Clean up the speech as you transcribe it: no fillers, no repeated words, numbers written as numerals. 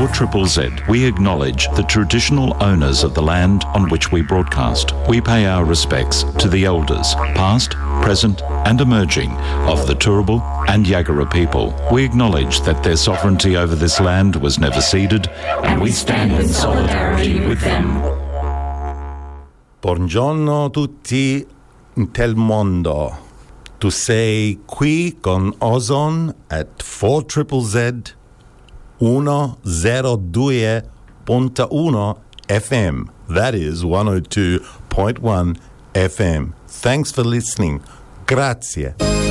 4ZZZ, we acknowledge the traditional owners of the land on which we broadcast. We pay our respects to the elders, past, present and emerging, of the Turrbal and Yagara people. We acknowledge that their sovereignty over this land was never ceded, and we stand in solidarity with them. Buongiorno tutti nel mondo. Tu sei qui con Ozone at 4ZZZ 102.1 FM. That is 102.1 FM. Thanks for listening. Grazie.